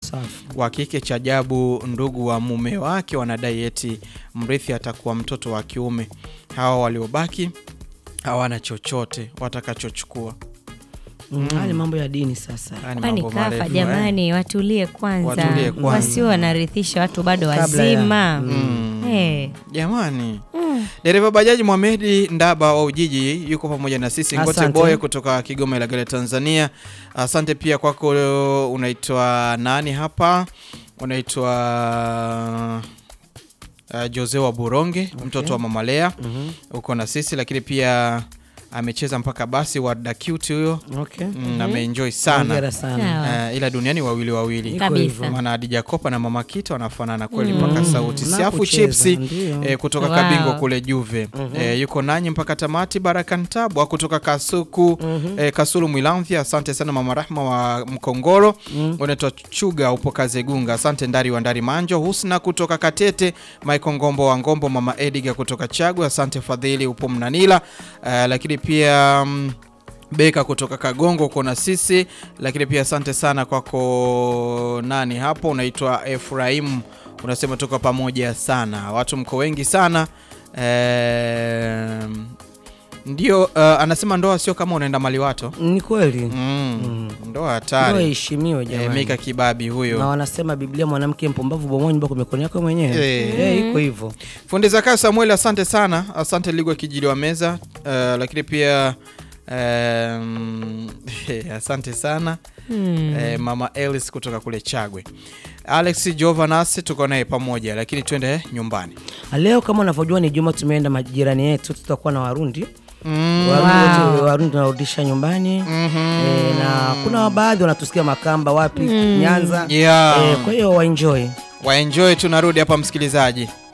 wa kike. Cha ajabu, ndugu wa mume wake wanadai eti mrithi atakuwa mtoto wa kiume. Hawa waliobaki hawana chochote watakachochukua. Hali mambo ya dini sasa. Kwani kafa jamani, watulie kwanza. Wasio wanarithisha watu bado wazima. Jamani. Dereva bajaji Mohamed Ndaba wa Ujiji yuko pamoja na sisi. Ngote Boy kutoka Kigoma Ilagala Tanzania. Asante pia kwako. Unaitwa nani hapa? Unaitwa Jose wa Buronge, mtoto wa Mama Lea. Uko na sisi, lakini pia amecheza mpaka basi wa Cute huyo. Ameenjoy sana. Ila duniani wawili kabisa. Maana Adija Kopa na Mama Kito wanafanana kweli mpaka sauti. Siafu Chipsi kutoka Kabingo kule Juve. Yuko nanyi mpaka tamati. Barakan Tabu kutoka Kasuku Kasulu Mwilamvya. Asante sana Mama Rahma wa Mkongoro. Unaitwa Chuga upo Kazegunga. Asante Ndari wa Ndari Manjo. Husna kutoka Katete. Michael Ngombo wa Ngombo. Mama Ediga kutoka Chagu. Asante Fadhili upo Mnanila. Lakini pia Beka kutoka Kagongo kuna sisi. Lakini pia asante sana kwako nani hapo, unaitwa Efraim, unasema tuko pamoja sana. Watu mko wengi sana. Ndio anasema ndoa sio kama unaenda Maliwato. Ni kweli. Ndoa hatari. Ndoa heshimiwe jamani. Mika Kibabi huyo. Na wanasema Biblia mwanamke mpumbavu bomoa nyumba kwa mikono yako mwenyewe. Iko hivyo. Fundi Zakayo Samuel asante sana. Asante Ligwa Kijili wa Meza. Lakini pia asante sana. Mama Ellis kutoka kule Chagwe. Alex Jovanas tuko naye pamoja, lakini twende nyumbani. Leo kama unavyojua ni Juma, tumeenda majirani yetu, tutakuwa na Warundi. Warundi tunarudisha nyumbani. Na kuna baadhi wanatusikia Makamba wapi, Nyanza. Kwa hiyo waenjoy. Tunarudi hapa msikilizaji.